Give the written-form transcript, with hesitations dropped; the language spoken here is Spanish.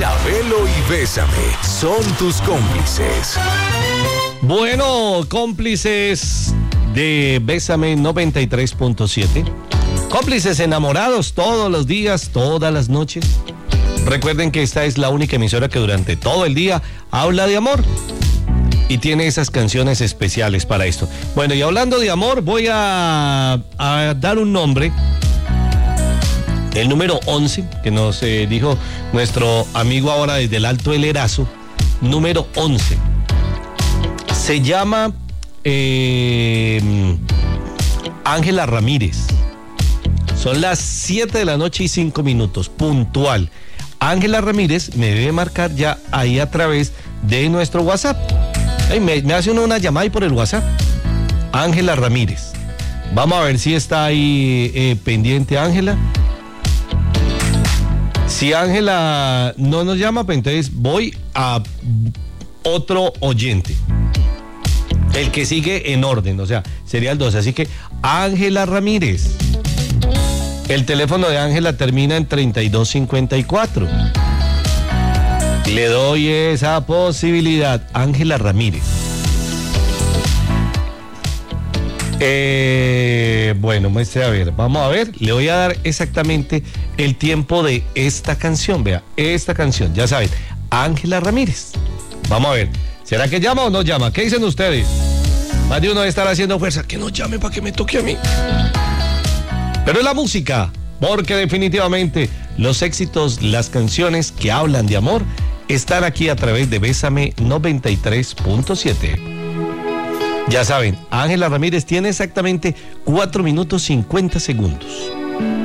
Chabelo y Bésame son tus cómplices. Bueno, cómplices de Bésame 93.7. Cómplices enamorados todos los días, todas las noches. Recuerden que esta es la única emisora que durante todo el día habla de amor y tiene esas canciones especiales para esto. Bueno, y hablando de amor, voy a dar un nombre. El número 11, que nos dijo nuestro amigo ahora desde el Alto del Erazo, número 11. Se llama Ángela Ramírez. Son las 7 de la noche y 5 minutos, puntual. Ángela Ramírez me debe marcar ya ahí a través de nuestro WhatsApp. Me hace una llamada ahí por el WhatsApp. Ángela Ramírez. Vamos a ver si está ahí pendiente Ángela. Si Ángela no nos llama, pues entonces voy a otro oyente. El que sigue en orden, o sea, sería el 12. Así que Ángela Ramírez. El teléfono de Ángela termina en 3254. Le doy esa posibilidad. Ángela Ramírez. Bueno, muestre a ver, vamos a ver, le voy a dar exactamente el tiempo de esta canción, vea, esta canción, ya saben, Ángela Ramírez. Vamos a ver, ¿será que llama o no llama? ¿Qué dicen ustedes? Más de uno debe estar haciendo fuerza, que no llame para que me toque a mí. Pero es la música, porque definitivamente los éxitos, las canciones que hablan de amor, están aquí a través de Bésame 93.7. Ya saben, Ángela Ramírez tiene exactamente 4 minutos 50 segundos.